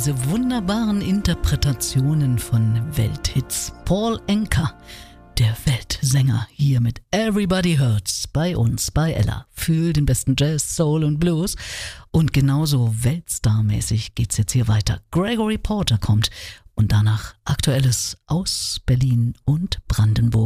diese wunderbaren Interpretationen von Welthits. Paul Anka, der Weltsänger, hier mit Everybody Hurts bei uns, bei Ella, für den besten Jazz, Soul und Blues. Und genauso Weltstar-mäßig geht's jetzt hier weiter. Gregory Porter kommt und danach Aktuelles aus Berlin und Brandenburg.